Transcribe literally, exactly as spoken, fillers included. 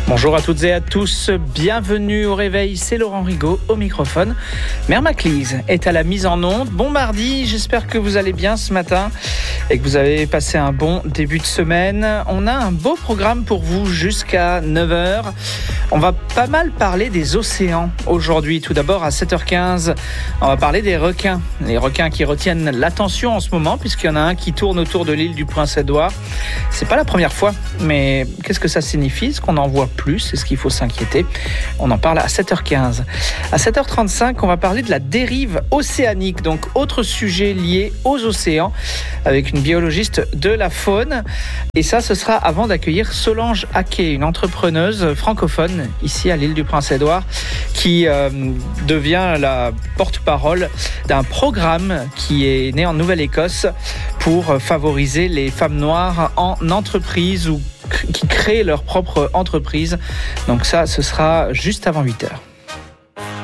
Bonjour à toutes et à tous, bienvenue au réveil, c'est Laurent Rigaud au microphone. Mère Maclise est à la mise en onde. Bon mardi, j'espère que vous allez bien ce matin et que vous avez passé un bon début de semaine. On a un beau programme pour vous jusqu'à neuf heures. On va pas mal parler des océans aujourd'hui. Tout d'abord à sept heures quinze, on va parler des requins. Les requins qui retiennent l'attention en ce moment puisqu'il y en a un qui tourne autour de l'île du Prince-Édouard. C'est pas la première fois, mais qu'est-ce que ça signifie? Est-ce qu'on en voit plus? Est-ce qu'il faut s'inquiéter? On en parle à sept heures quinze. À sept heures trente-cinq, on va parler de la dérive océanique, donc autre sujet lié aux océans, avec une biologiste de la faune. Et ça, ce sera avant d'accueillir Solange Haquet, une entrepreneuse francophone ici à l'île du Prince-Édouard, qui euh, devient la porte-parole d'un programme qui est né en Nouvelle-Écosse pour favoriser les femmes noires en entreprise ou qui créent leur propre entreprise. Donc ça, ce sera juste avant huit heures.